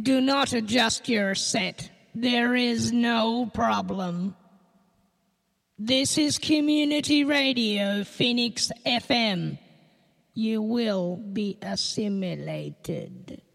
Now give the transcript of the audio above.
Do not adjust your set. There is no problem. This is Community Radio Phoenix FM. You will be assimilated.